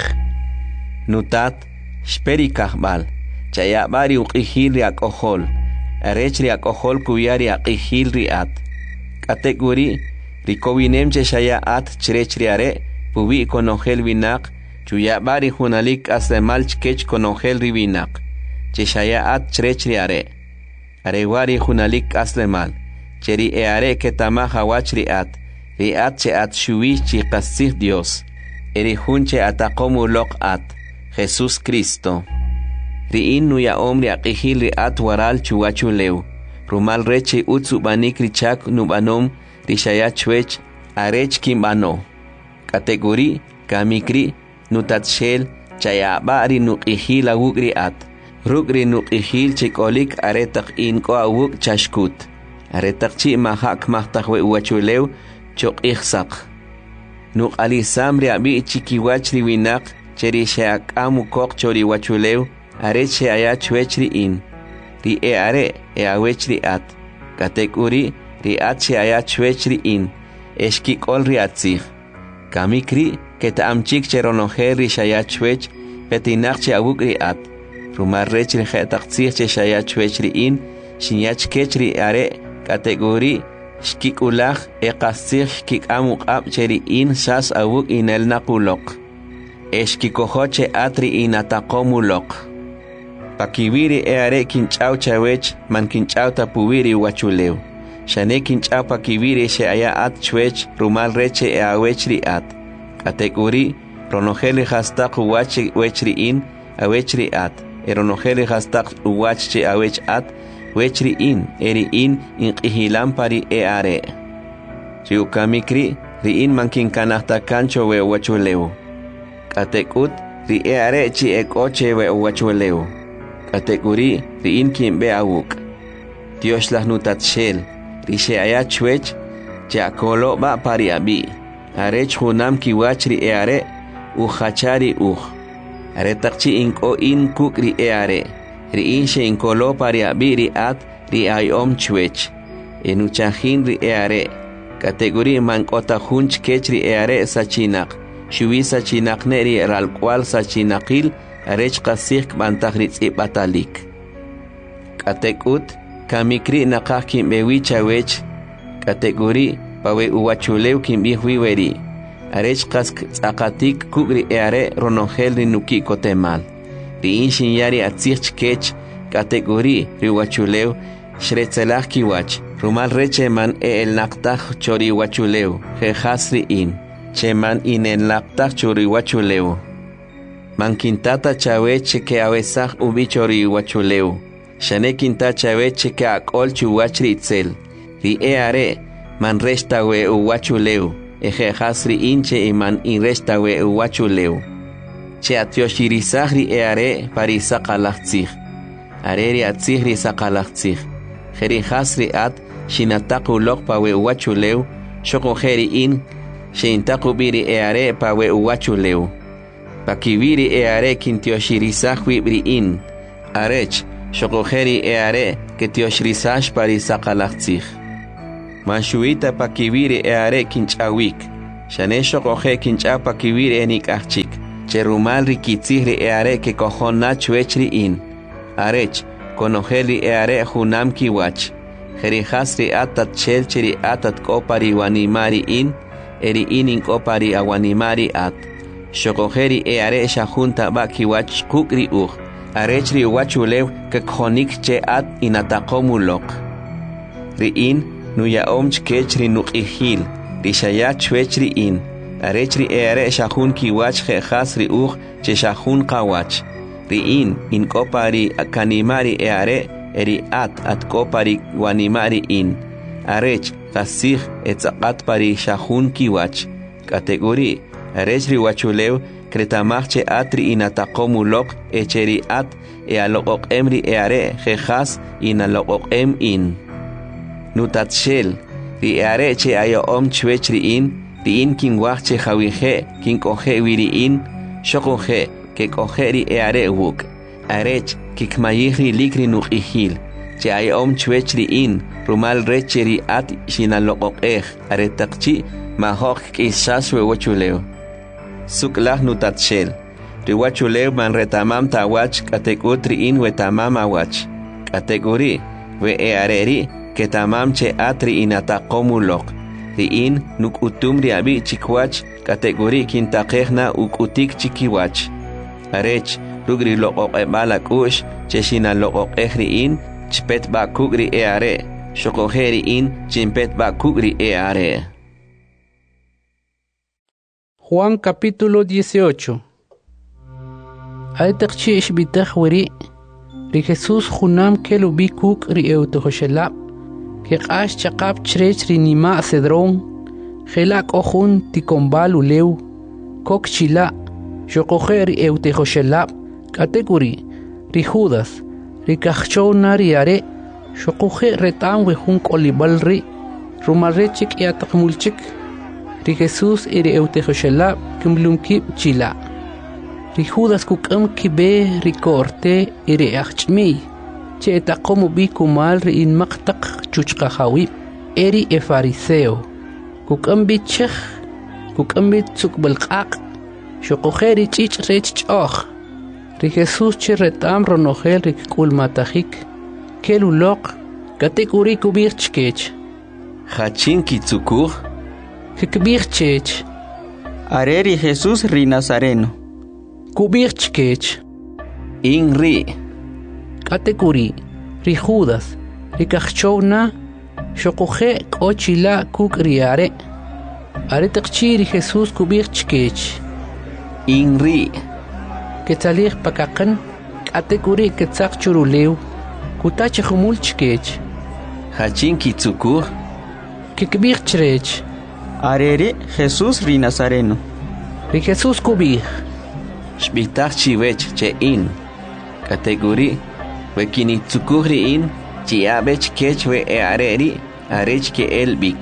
Nutat, shperikaj bal, chayabari uqihil riak ohol, arech riak ohol kuyari aqihil riat. Katekuri, rikowinem che shaya at chrech riare, pubi konogel vinak, chuyabari hunalik asemal chkech konogel rivinak, che shaya at chrech riare. Arewari hunalik aslemal. Cheri eare que tamaja wach riat. Riat che at shuwi chi qasih Dios. Eri hunche atakomu lok at. Jesús Cristo. Riin nuya omri aqihil riat waral chuwachu leu. Rumal reche utsu banik richak nubanom rishaya chwech arech kimbano. Kategori kamikri nutatshel chayabari nuqihil awuk riat. Rugri nuqihil chikolik aretak inko awuk chashkut. Aretak chi mahak mahtak we uwachuleu chok ihsak. Nuk alisam riabi chikiwach riwinak cheri sheak amu kok chori wachuleu are che aya chwechri in. Ri e are e awechri at. Katekuri ri at che aya chwechri in. Eshki kol riatzich. Kamikri keta amchik cheronoher ri shaya chwech petinak che awuk riat. Rumar rechri khetaxir che shaya chwechri in shinyach kechri are kategori shkikulach e qasir shkik amuk ab cheri in shas awuk inel nakulok eshkikohoche atri inatakomulok pakibiri e are kinchau chawech man kinchau tapuwiri wachuleu shane kinchau pakibiri she aya at chwech rumal reche e awechri at kategori ronogeli hastaq wachi wechri in awechri at eronogeli hastaq uwachche awech at wechri in eri in inqihilan pari e are riukamikri ri in mankin kanahta kancho we wachuleu katekut ri e are chi ekoche we wachuleu katekuri ri in kimbe awuk Dios las nutatshel ri she aya chwech chakolo ba pari abi arech hunam kiwachri e are u khachari u are takchi inko in kukri e are ri in she inkolo pari abi ri at ri ay om chwech enuchahin ri e are kategori mankota hunch kechri e are sachinak shuwi sachinak neri ral kwal sachinakil arech qasik bantagri tsibatalik katekut kamikri nakah kimbewi chawech kategori pawe uwachuleu kimbi huiweri arech qask tsaqatik kugri e are ronogel ri nuki kotemal ri inshin yari atzich kech kategori ri wachuleu shretzelach kiwach rumal reche man e el naqtaj chori wachuleu jehasri in cheman in el naqtaj chori wachuleu man kintata chaweche ke awesaj ubi chori wachuleu shane kinta chaweche ke akol chuwachri itzel ri e are man resta we uwachuleu e jehasri inche iman in resta we uwachuleu che atioshirizaghri e are pari saqalachtzig areri atzigri saqalachtzig jeri hasri at shinataku lok pawe uwachuleu shoko jeri in shintaku biri e are pawe uwachuleu pakibiri e are kintioshirizaghri bri in arech shoko jeri e are ketioshirizash pari saqalachtzig Manshuita pakibiri eare kinchawik. Shanesho coge kincha pakibiri enik achik. Cherumal rikitzihri eare que cojona chuechri in. Arech, conojeli eare junam kiwach. Jerihasri atat chelcheri atat kopari wanimari in. Eri inin kopari awanimari at. Shokojeri eare shahunta bakiwach kukri ug. Arechri wachulew que konik che at inatakomulok. Riin nuya omch kechri nukihil. Rishaya chuechri in. Arechri eare shahun kiwach jehasri ug che shahun kawach. Riin in kopari akanimari eare eri at at kopari wanimari in. Arech kasih etzakat pari shahun kiwach. Kategori arechri wachulew kretamachche atri inatakomulok echeri at e alokok emri eare jejas inalokok em in. Nutatshel ri eare che ayo om chwechri in ri in kin wachche jawije kin koje wiri in shokoje ke kojeri eare wuk arech kikmayihri likri nukihil che ayo om chwechri in rumal recheri at shinalokok ej aretakchi mahok kisaswe wachuleo Suklah nutatshel. Riwachulew man retamam tawach katekutri in wetamam awach. Kategori we eareri ketamam che atri inatakomulok. Ri in nuk utum riabi chikwach kategori kintakehna ukutik chikiwach. Arech rugri lokok ebalak ush cheshina lokok ehri in chpet bakugri eare. Shokojeri in chimpet bakugri eare. Juan capítulo dieciocho. Aitakchi ishbitach wiri. Ri Jesús junam kelu bikuk ri eutohoshelab. Kekash chakap chrech ri nima cedrón. Gelak ojun tikombal uleu. Kok chila. Shokoje ri eutohoshelab. Kategori. Ri Judas. Ri kachou nari are. Shokoje retam wehun kolibal ri. Rumarechik yatakmulchik. Ri Jesús iri eutejoshelab kimlumkib chila. Ri Judas kukam kibe ri korte iri achmi. Che etakomu bi kumal ri in maktak chuchkahawib. Eri e fariseo. Kukam bi chech. Kukam bi tsukbalqaq. Shokojeri chich rech choch. Ri Jesús che retam ronogel ri kulmatahik. Kelulok. Kategori kubir chkech. Hachin kitsukur. Kikbir chech. Areri Jesús ri Nazareno. Kubir chkech. In ri. Kategori. Ri Judas. Ri kachona. Shokoje kochila kuk riare. Are takchi ri Jesús kubir chkech. In ri. Ketzalir pakakan. Kategori ketzak churuleu. Kutach humul chkech. Hachin kitsukur. Kikbir chrech. Areri Jesús ri Nazareno. Ri Jesús kubir. Shbitach chiwech che in. Kategori we kinitsukurri in chiabech kech we eareri arech ke elbik.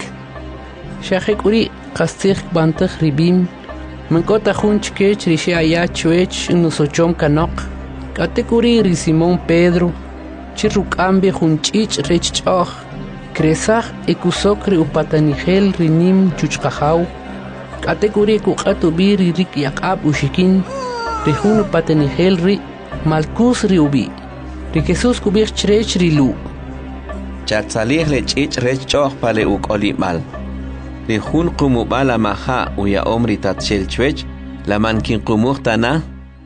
Shahekuri kastir bantach ribim. Mankota hunch kech ri shaya chwech nusochom kanok. Kategori ri Simón Pedro. Chirrukambi hunchich rech choch. Kresach ekusokri upatanigel rinim chuchkahau. Kategori kukatu biri rik yakab ushikin. Rihun upatanigel ri malkus ri ubi. Ri Jesús kubir chrech ri lu. Chatzalir lechich rech choch pale ukolimal. Rihun kumubala maha uya omri tatshel chwech la mankin kumuhtana.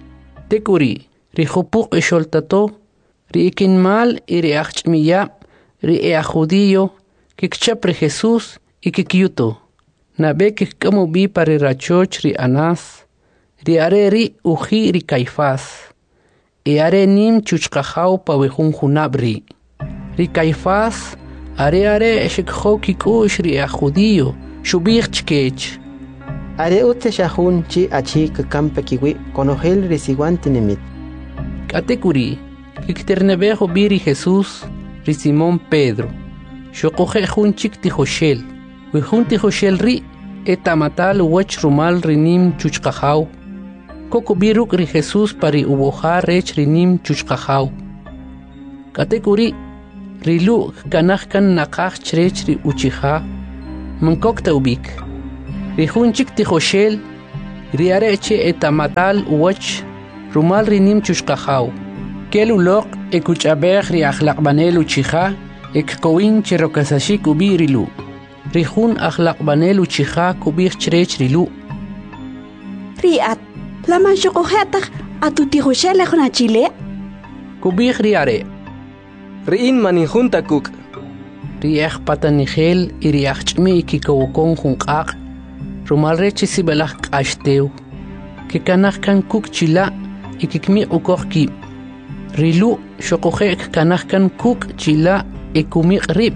Tekuri rihupuk esholtato. Ri ikin mal iri achmiya. Ri ea judío, que kchapre Jesús y que kyuto. Nabe que como bi pare rachoch ri anas. Ri are ri uji ri Caifás. E are nim chuchkahau pa wehun junabri. Ri Caifás are are shekho kikush ri ea judío. Shubir chkech. Are ute shahun chi achi que campe kiwi conogel resiguante nemit. Katekuri, que kternebejo biri Jesús. Ri Simón Pedro. Shokoje junchik tijoshel. Wihun tijoshel ri. Etamatal wech rumal rinim chuchkahau. Koko biruk ri Jesús pari ubojar rech rinim chuchkahau. Katekuri. rilu kanaj kan naqaj chrech ri uchiha mankok taubik rihunchik tijoshel riareche etamatal uwach rumal rinim chushqajaw kelulok ekuchabej ri akhlaqbanel uchiha ekkowin cherokasashik ubi rilu rihun akhlaqbanel uchiha kubij chrech rilu riat laman shokohetaj atutijoshel ejna chile kubij riare riin manijun takuk riaj patanijel y riaj chmi kikowokon junqaq rumal rechi sibelaj q'axtew kikanaj kan kuk chila y kikmi ukoqki rilu shoqojek kanaj kan kuk chila y kumi rib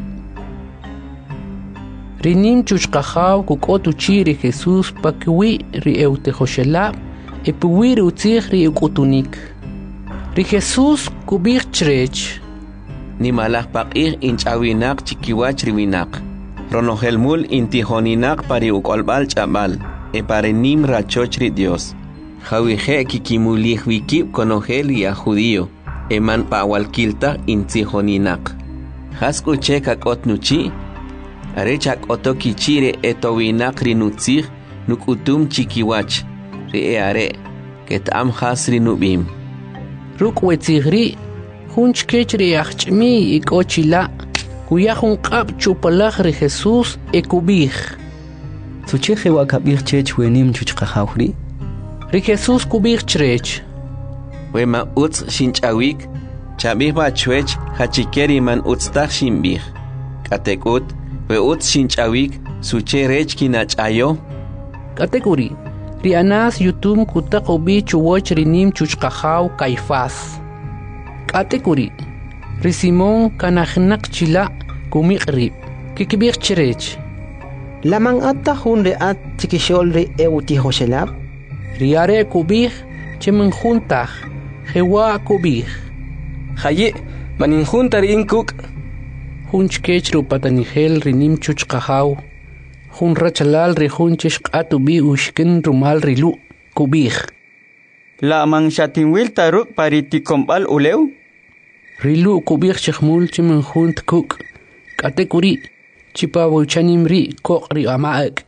rinim chushqajaw kukotu chiri Jesús pakwi ri eutejoshelab y puwi ri utzij ri ukutunik ri Jesús kubij chrech ni malaj paq'ij inch'awinaq chikiwach riwinaq ronojelmul intijoninaq pari ukolbal ch'abal e pare nim rachoch ri Dios jawije kikimulij wikib konojel ya judío e man pa'walkiltaj intijoninaq jaskuche kak'ot nuchi are chak'oto kichire etowinaq ri nutzij nukutum chikiwach ri e are ket'am jas ri nub'im ruk' wetzij ri junch kech ri ajch'mi y k'ochila kuya junq'ab chupalaj ri Jesús e kubij Sucheje wakabij chech wenim chuchqajaw ri ri Jesús kubij chrech we ma utz shinch'awik chabij bachwech hachikeri man utztaj shinbij k'atek'ut we utz shinch'awik suche rech kinach'ayo k'atekuri ri Anás yutum kutaq ubi chuwoch ri nim chuchqajaw Caifás k'atekuri ri Simón kanajnaq chila kumiq rib kikbij chrech laman atta jun riat chikishol ri eutijoshelab ri are kubij chemen juntaj jewa kubij haye maninjun tarin kuk junch kech ru patanijel ri nim chuchqajaw jun rachalal ri junchish q'atu bi ushkin rumal rilu kubij la man shatinwil taruk pariticombal ulew rilu kubij chkhmul chemen junt kuk k'atekuri chipa wuchanim ri koq ri amaak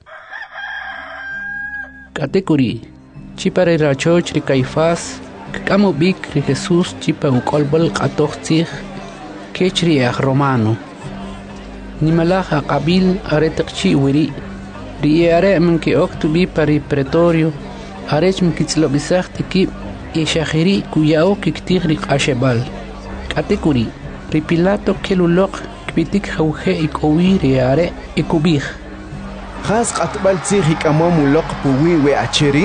k'atekuri chipa ri rachoch ri Caifás k'amu bik ri Jesús chipa ukolbal q'atoj tzij kech ri aj romano nimalaj aqabil are tiqchi wiri ri are man ke oktubi pari pretorio arech mkitzlobisaj tikib y shahiri kuyao kiktij ri q'axebal k'atekuri ri Pilato keluloq kpitik jawje ikowi ri are ikubij Jas qatbal tzij ik'amom uloq puwi we acheri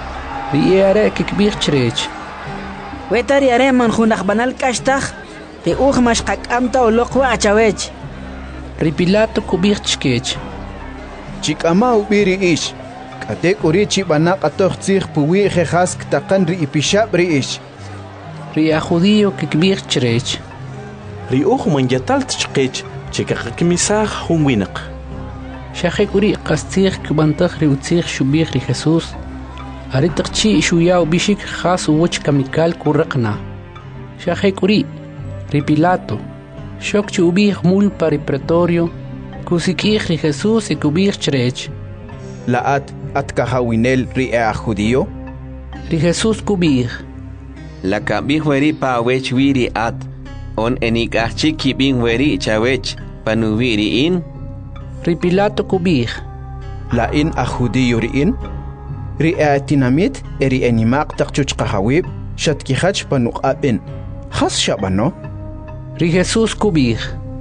ri are kikbij chrech Weta ri are man junaj banal kashtaj ri uj mashqak'amta uloq wa achawech ri Pilato kubij chkech chik'ama ubiri ish k'atek uri chib'ana q'atoj tzij puwi jejas ktaqan ri ipixab ri ish ri a judío kikbij chrech ri uj man yatalt chqech chikaqkimisaj jun winaq shajek uri qastzij kbantaj ri utzij shubij ri Jesús ari taqchi shuyaw bishik khas uwch kamikal kuraqna shajek uri ri Pilato shok chubij mul pari pretorio kusikij ri Jesús ikubij chrech laat at kahawinel ri a judío ri Jesús kubij la kabij weri pa wech wiri at on enik'ajchik kib'in weri chawech panubiri in ri Pilato kubij la in a judío ri in ri a tinamit eri animaq taqchuchqahawib shatkihach panuq'ab'in jas shabano ri Jesús kubij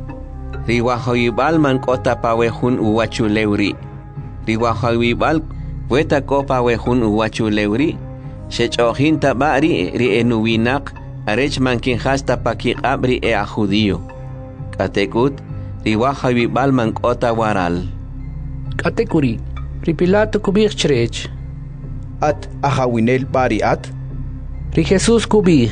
ri wajoybal man k'ota pawejun uwachulewri ri wajoybal weta ko pawejun uwachulewri shech'ojin tab'ari ri enuwinaq arech mankin hasta pakiq'ab ri e a judío k'atekut ri wajoybal man k'ota waral k'atekuri ri Pilato kubij chrech at ajawinel bari at ri Jesús kubij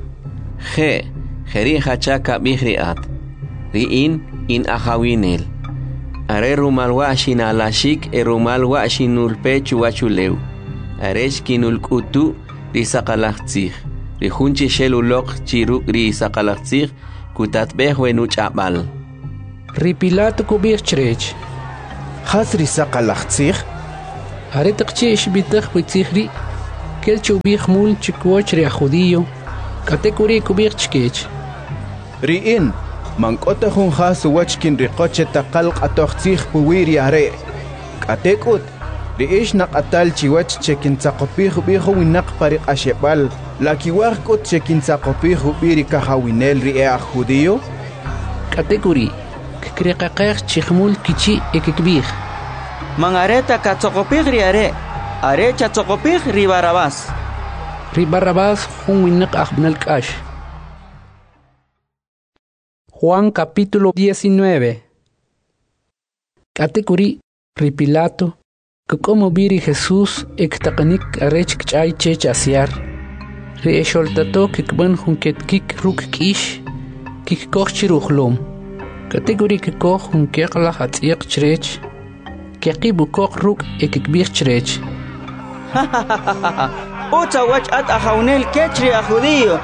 je jeri hacha kabij ri at ri in in ajawinel are rumal washin alashik e rumal washin nulpechu wachulew arech kinul kutu ri saqalaqtzij ri junchi sheluloq chiruk ri saqalaqtzij kutatbeh wenuch'abal. Ri Pilato kubih chrech. Has risaqa laqtsig. Aretaqchi ishbitaq witzigri. Kel chubih mul chikwoch ri judío. Katekuri kubih chkech. Riin mankota jun has wachkin riqoche taqalq atoqtsig puwiri are. Katekut riish naqatal chiwach chekin tsaqopih biho winaq pariq ashebal. Lakiwaq kut chekin tsaqopih biri kahawinel ri a judío. Katekuri kriqaqeq chikhmul kichi ekikbih. Mangareta katsokopig ri are. Are chatsokopig ri Barabás. Ri Barabás jun winaq ajbnal kash. Juan capítulo diecinueve. Katekuri ri Pilato que como biri Jesús ektaqanik arech kchay chech asiar. Ri esholtato kikban jun ketkik ruk kish kikkoch chiruhlom. Kategori que koch un kekla hat iq chrech keqibu koch ruk ekikbir chrech. Ota wach at ahaunel kechri a judío.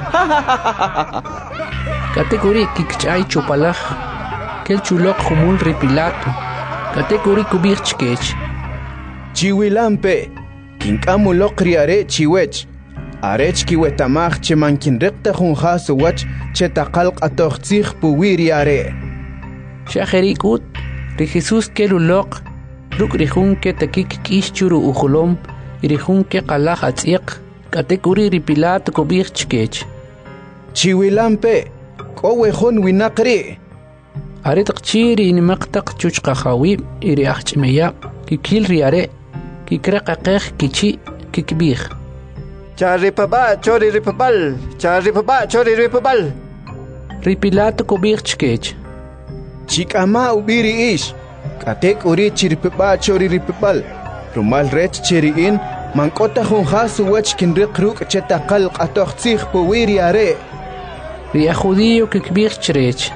Kategori kikchay chupalaj kel chulok humul ri Pilato. Kategori kubir chkech. Chiwilampe kinkamu lokri are chiwech. Arech kiwetamaj chemankin rekta jun hasu wach chetaqalq atoqtsig puwiri are. Shajerikut, ri Jesús kelulok, ruk rihun ke takik kish churu ujulom, rihun ke qalaj atziq, katekuri ri Pilato kubir chkech. Chiwilampe, kowe jun winaqri. Aretaqchi ri nimaqtaq chuchqajawi, iri ahchmeya, kikil ri are, kikraqaqeq kichi, kikbih. Charipaba, chori ripabal, charipaba, chori ripabal. Ri Pilato kubir chkech. Chikama ubiri ish. Katek uri chiripaba chori ripabal. Rumal rech chiriin. Mankota jun hasu wach kinrik ruk chetaqal qatoqtsig puwiri are. Ri a judío kikbir chrech.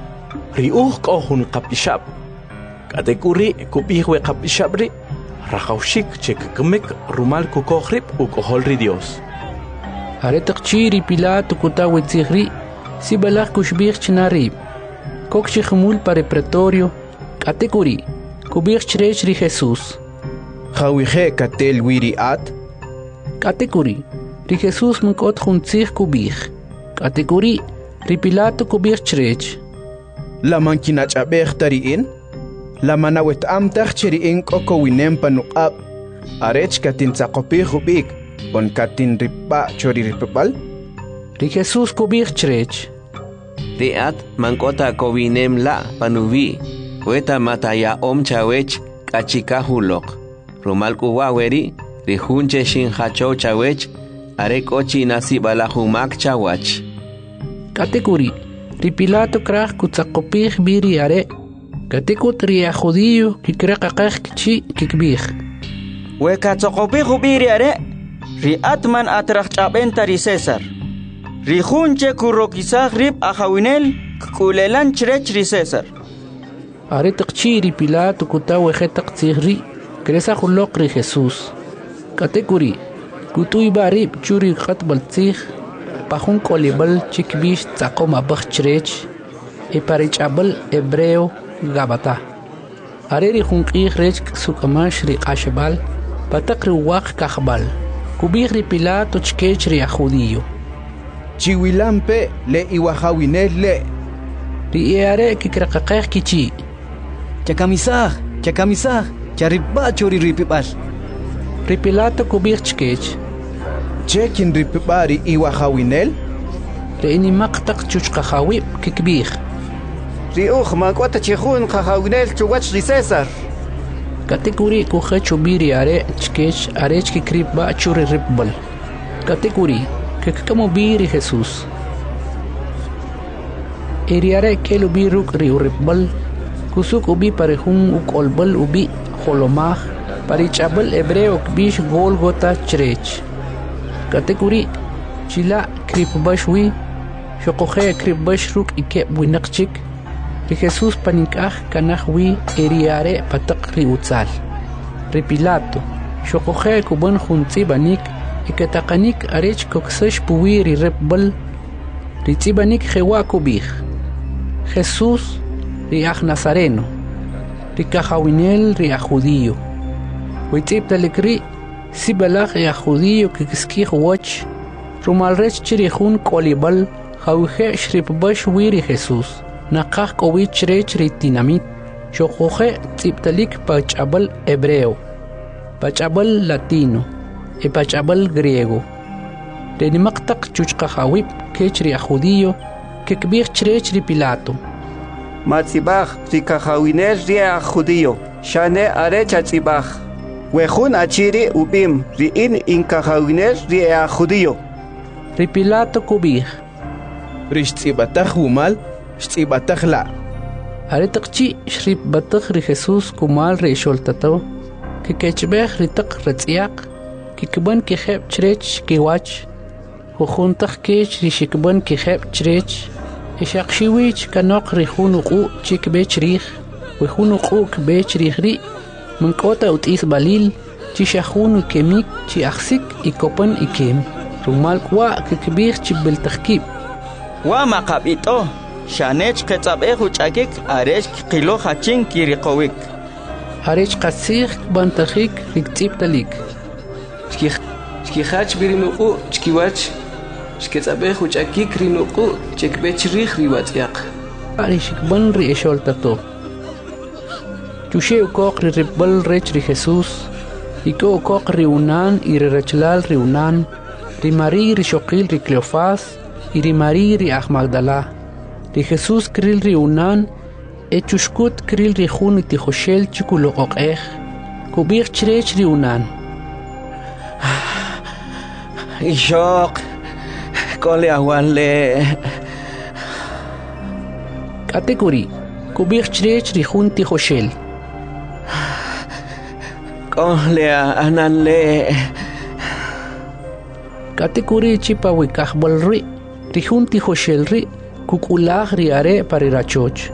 Ri uj kohun kapishab. Katek uri kubih we kapishabri. Rajaushik chekkamek rumal kukohrib ukohol ri Dios. Aretaqchi ri Pilato kutawe tzigri. Si balaj kushbir chnarib. Kokchi khumul pare pretorio, katekuri, kubir chrech ri Jesús. Jawije katel wiri at. Katekuri, ri Jesús munkot juntzig kubir. Katekuri, ri Pilato kubir chrech. La mankinach abech tariin. La manawet amtach chiriin koko winem panuqab. Arech katin tsaqopih ubik. On katin ripa chori ripapal. Ri Jesús kubir chrech. Riat mankota kowinem la panuvi. Weta mataya om chawech kachikahulok. Rumal kuwaweri rihunche shin hacho chawech arek ochi nasi balahumak chawach. Katekuri ri Pilato kraj kutsaqopih biri are. Katekut ri a judío kikraqaqeq kichi kikbih. We katsaqopih biri are. Ri atman atraq chabenta ri César. Rijunche kurokisaj rib ajawinel kulelan chrech ri César. Aretaqchi ri Pilato kutawe jetaq tzigri kresa julok ri Jesús. Katekuri kutuy barib churi qatbal tzig pajun kolibal chikbish tsaqom abaj chrech e parichabal hebreo gabata. Are ri junqih rech sukamash ri qashbal pataq ri waq kahbal. Kubih ri Pilato chkech ri a judío. Chiwilampe le iwahawinel le. Ri eare kikraqaqeq kichi. Chakamisaj, chakamisaj, chariba chori ripibal. Ri Pilato kubir chkech. Chekin ripibari iwahawinel. Ri inimaqtaq chuchqajawi kikbih. Ri uj makwata chihun qajawinel chuwach ri César. Katekuri kuja chubiri are chkech arech kikriba churi ripbal. Katekuri que como biri Jesús. Eriare que lo bi ruk ri uribal, kusuk ubi parehun uk olbal ubi holomah, parichabal hebreo kbish Golgota chrech. Katekuri chila kripbashwi, shokohe kripbash ruk ike winakchik, ri Jesús panikah kanahwi eriare patak ri utzal. Ri Pilato, shokohe kuban junzi banik, ikatakanik arech koksesh puwiri repbal, ritzibanik jewa kubih. Jesús riach Nazareno, rikajawinel riach judío. Huitziptalik ri, sibalach riach judío kikiskij wach, rumalrech chirihun kolibal, jawije shripbash wiri Jesús, nakaj kowich rech ritinamit, shojoje tziptalik pachabal hebreo, pachabal latino, e pachabal griego. Renimaktak chuchkajawip kech riach judío, kekbir chrech ri Pilato. Matzibach rikajawinel riach judío, shane arech atzibach. Wejun achiri ubim riin inkajawinel riach judío. Ri Pilato kubij. Rishtsibataj umal, shtsibataj la. Aretaqchi shrip bataj ri Jesús kumal ri sholtato, que kechbej ritak retziak, que kban kijeb chrech kiwach, jujuntaj kech ri shikban kijeb chrech, ishaqshiwich kanok ri junuqu chikbech rij, wejunuqu kbech rij ri, mankota utis balil, chishahunu kemik chi aksik ikopan ikem, rumal kwa kikbij chibeltajkib. Wa maqabito, shanech qetzabej uchakik arech qilo hachin kiriqowik. Arech qasik bantajik riktiptalik. Shkihach birinuqu chkiwach, shketzabej uchakik rinuqu chekbech rij riwatziaq. Arishikban ri esholtato. Chushe ukok ri ribbal rech ri Jesús, iko ukok ri unan y ri rechlal ri unan, ri Mari ri shoqil ri Cleofás, y ri Mari ri Aj Magdala. Ri Jesús kril ri unan, e chushkut kril ri jun iti joshel chikuloqoq ej, kubir chrech ri unan. Ishok, kole awale. Katekuri, kubir chrech ri jun ti joshel. Kole anale. Katekuri chipa wikajbal ri, ri jun ti joshel ri, kukulag ri are parirachoch.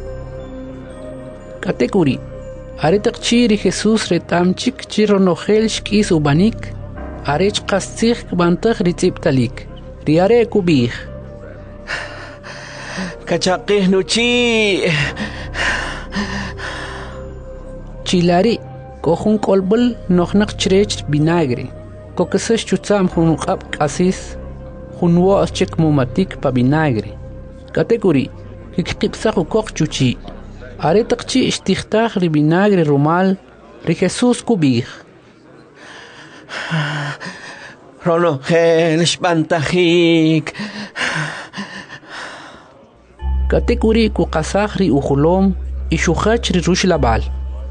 Katekuri, are takchi ri Jesús retamchik chironojel shkis ubanik, arech qastzig kbantaj ri tziptalik, ri are kubij. Kachaqih nuchi. Chilari, kohun kolbal nochnak chrech vinagre, kokesesh chutzam junuqab kasis, junwo chek mumatik pa vinagre. Katekuri, kikipsaq ukok chuchi. Are takchi ishtikhtaj ri vinagre rumal, ri Jesús kubij. Ronogel shbantajik. Katekuri kukasaj ri ujulom, ishukhach ri rush labal.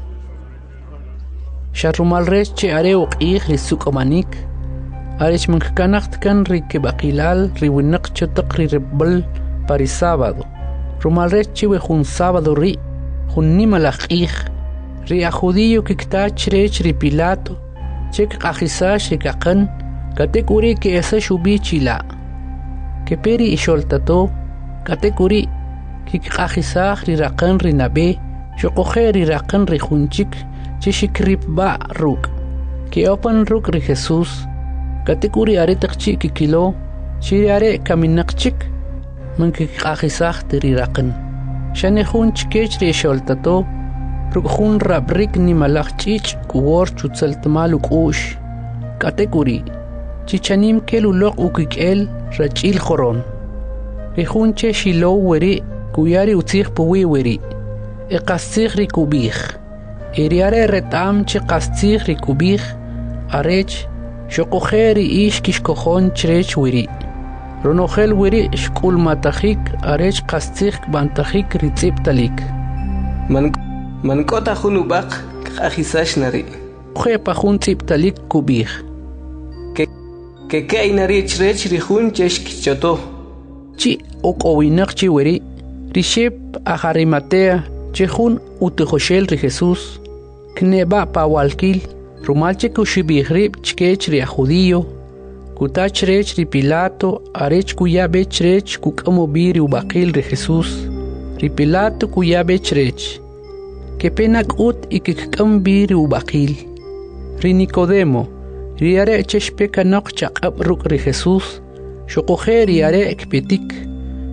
Sharumal rech che are uqih ri sukomanik, arech mankanacht kan ri kebaqilal ri winaq chotak ri ribbal pari sábado. Rumal rech che wejun sábado ri, jun nimalaj ij, ri a judío kiktach rech ri Pilato, chek qajisash ri kaqan, katekuri ke esa shubi chila. Ke peri isholtato, katekuri kikqajisaj ri raqan ri nabe, shoqoje ri raqan ri junchik, chishikriп ba ruk. Ke opan ruk ri Jesús, katekuri are takchi kikilo, chiri are kaminaqchik, man kikqajisaj ri raqan. Shane jun chkech ri isholtato, ruk jun rabrik ni malaj chich kuwor chutzeltmal ukush. Katekuri, chichanim kelu lok ukikel rachil joron. Ri jun che shilo weri, kuyari utzig puwi weri. E qastig ri kubij. Iriare retam che qastig ri kubij, arech, shoqoje ri ish kishkojon chrech weri. Ronogel weri shkul matajik arech qastig bantajik ri tziptalik. Man man kota junubaq qajisash nari. Khoe pa jun tziptalik kubij. Ke ke kay nari chrech ri jun cheshkichoto. Chi okowinaq chi weri, ri shep ajarimatea che jun utijoshel ri Jesús. Kneba pa walkil, rumalche kushibijrib chkech ri a judío, kutach rech ri Pilato, arech kuya bech rech kukamo biri ubaqil ri Jesús, ri Pilato kuya bech rech, que penak ut y kikam biri ubaqil, ri Nicodemo, ri are cheshpeka nok chaqab ruk ri Jesús, shokoje ri are ekpetik,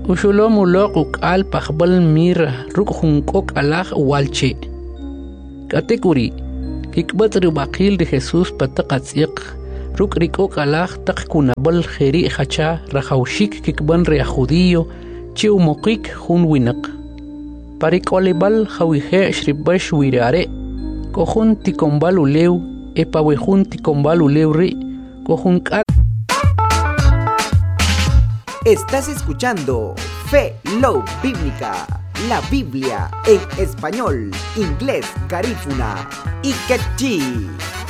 Ushulom ulok ukal pahbal mira ruk hunkok alah walche. Katekuri, kikbat ribakil de Jesús patakatsiq, ruk rikok alah tak kunabal jeri hacha rahaushik kikban rea judío, chi umokik hun winak. Parikolibal hawije shribash wirare, kohun tikombal uleu, epawehun tikombal uleu ri, kohun kal. Estás escuchando Fe Love Bíblica, la Biblia en español, inglés, garífuna y quechí.